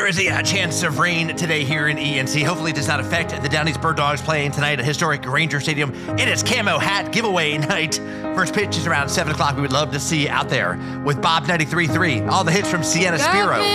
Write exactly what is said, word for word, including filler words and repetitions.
There is a uh, chance of rain today here in E N C. Hopefully it does not affect the Downey's Bird Dogs playing tonight at historic Ranger Stadium. It is Camo Hat giveaway night. First pitch is around seven o'clock. We would love to see you out there with Bob ninety-three point three. All the hits from Sienna Spiro.